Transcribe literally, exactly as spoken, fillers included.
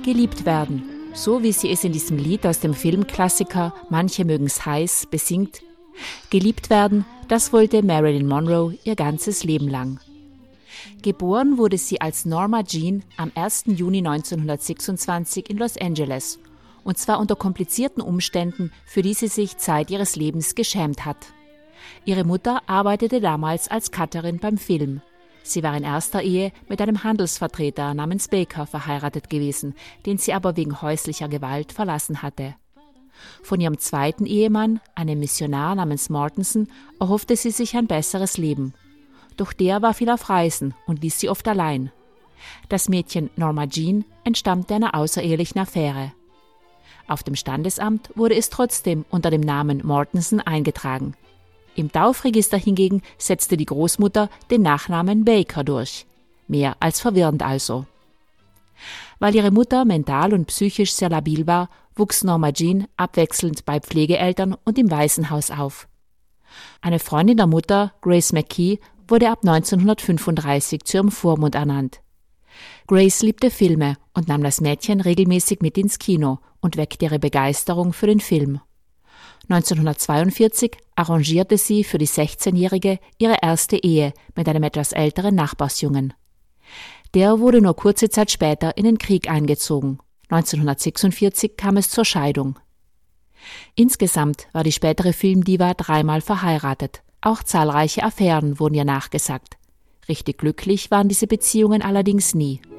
Geliebt werden, so wie sie es in diesem Lied aus dem Filmklassiker Manche mögen's heiß besingt. Geliebt werden, das wollte Marilyn Monroe ihr ganzes Leben lang. Geboren wurde sie als Norma Jean am ersten Juni neunzehnhundertsechsundzwanzig in Los Angeles, und zwar unter komplizierten Umständen, für die sie sich Zeit ihres Lebens geschämt hat. Ihre Mutter arbeitete damals als Cutterin beim Film. Sie war in erster Ehe mit einem Handelsvertreter namens Baker verheiratet gewesen, den sie aber wegen häuslicher Gewalt verlassen hatte. Von ihrem zweiten Ehemann, einem Missionar namens Mortensen, erhoffte sie sich ein besseres Leben. Doch der war viel auf Reisen und ließ sie oft allein. Das Mädchen Norma Jean entstammte einer außerehelichen Affäre. Auf dem Standesamt wurde es trotzdem unter dem Namen Mortensen eingetragen. Im Taufregister hingegen setzte die Großmutter den Nachnamen Baker durch. Mehr als verwirrend also. Weil ihre Mutter mental und psychisch sehr labil war, wuchs Norma Jean abwechselnd bei Pflegeeltern und im Waisenhaus auf. Eine Freundin der Mutter, Grace McKee, wurde ab neunzehnhundertfünfunddreißig zu ihrem Vormund ernannt. Grace liebte Filme und nahm das Mädchen regelmäßig mit ins Kino und weckte ihre Begeisterung für den Film. neunzehnhundertzweiundvierzig arrangierte sie für die sechzehnjährige ihre erste Ehe mit einem etwas älteren Nachbarsjungen. Der wurde nur kurze Zeit später in den Krieg eingezogen. neunzehnhundertsechsundvierzig kam es zur Scheidung. Insgesamt war die spätere Filmdiva dreimal verheiratet. Auch zahlreiche Affären wurden ihr nachgesagt. Richtig glücklich waren diese Beziehungen allerdings nie.